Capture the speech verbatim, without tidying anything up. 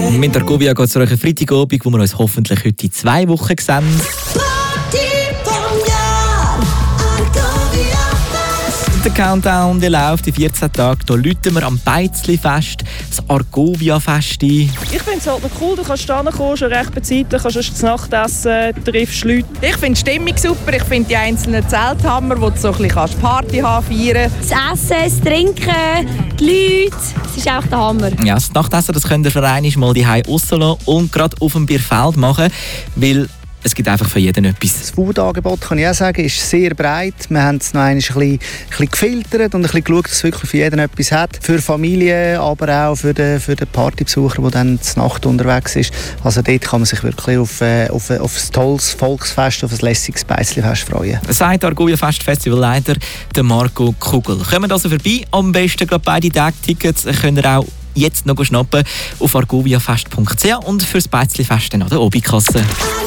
Mit Argovia geht es zu einer Freitagabend, wo wir uns hoffentlich heute in zwei Wochen sehen. Der Countdown der läuft in vierzehn Tagen. Hier läuten wir am Beizli-Fest, das Argovia-Fest ein. Ich finde es halt noch cool, du kannst kommen, schon recht bezahlt, du kannst das Nachtessen, triffst Leute. Ich finde die Stimmung super, ich finde die einzelnen Zelthammer, wo du so ein bisschen Party haben feiern. Das Essen, das Trinken, die Leute, es ist auch der Hammer. Ja, das Nachtessen das könnt ihr für einmal mal die Hause rauslassen und gerade auf dem Bierfeld machen, weil es gibt einfach für jeden etwas. Das Food-Angebot, kann ich auch sagen, ist sehr breit. Wir haben es noch ein bisschen, ein bisschen gefiltert und ein bisschen geschaut, dass es wirklich für jeden etwas hat. Für Familien, aber auch für den, für den Partybesucher, der dann zur Nacht unterwegs ist. Also dort kann man sich wirklich auf, auf, auf ein tolles Volksfest, auf ein lässiges Beizli-Fest freuen. Sagt Argovia Fest Festivalleiter Marco Kugel. Kommt also vorbei, am besten gerade beide Tag-Tickets könnt ihr auch jetzt noch schnappen auf argoviafest punkt c h und fürs Beizli-Fest an der Obikasse.